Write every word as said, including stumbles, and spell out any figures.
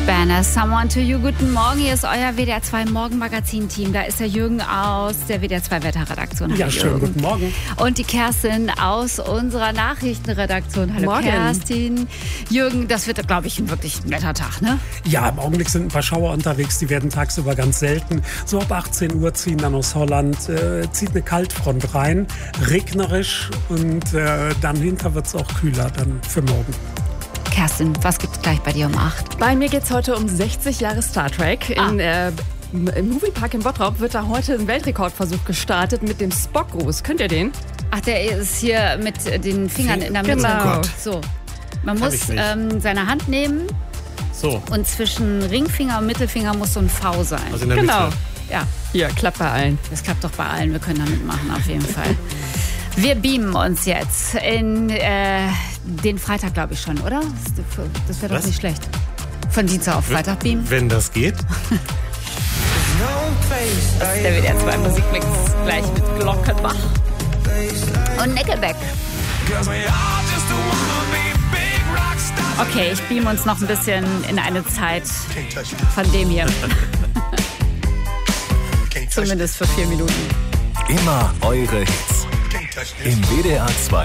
Banner, Someone to You. Guten Morgen, hier ist euer W D R zwei Morgenmagazin-Team. Da ist der Jürgen aus der W D R zwei Wetterredaktion. Ja, schönen guten Morgen. Und die Kerstin aus unserer Nachrichtenredaktion. Hallo Morgen. Kerstin. Jürgen, das wird, glaube ich, ein wirklich netter Tag, ne? Ja, im Augenblick sind ein paar Schauer unterwegs, die werden tagsüber ganz selten. So ab achtzehn Uhr ziehen dann aus Holland, äh, zieht eine Kaltfront rein, regnerisch und äh, dann hinter wird es auch kühler dann für morgen. Kerstin, was gibt's gleich bei dir um acht? Bei mir geht es heute um sechzig Jahre Star Trek. Ah. In, äh, Im Moviepark in Bottrop wird da heute ein Weltrekordversuch gestartet mit dem Spock-Gruß. Könnt ihr den? Ach, der ist hier mit den Fingern in der Mitte. Genau. So. Man muss ich nicht. ähm, seine Hand nehmen So, und zwischen Ringfinger und Mittelfinger muss so ein V sein. also in der Genau. Mitte. Ja, Hier, klappt bei allen. das klappt doch bei allen. Wir können da mitmachen, auf jeden Fall. Wir beamen uns jetzt in äh, den Freitag, glaube ich schon, oder? Das wäre doch Was? nicht schlecht. Von Dienstag auf Freitag beamen. Wenn das geht. Das ist der W D R zwei Musikmix gleich mit Glockenbach und Nickelback. Okay, ich beam uns noch ein bisschen in eine Zeit von dem hier. Zumindest für vier Minuten. Immer eure Hits. Im W D R zwei